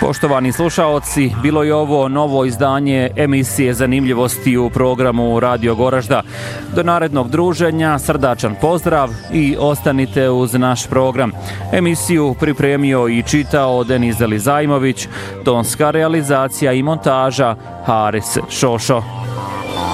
Poštovani slušaoci, bilo je ovo novo izdanje emisije Zanimljivosti u programu Radio Goražda. Do narednog druženja, srdačan pozdrav i ostanite uz naš program. Emisiju pripremio i čitao Denis Zelizajmović, tonska realizacija i montaža Haris Šošo.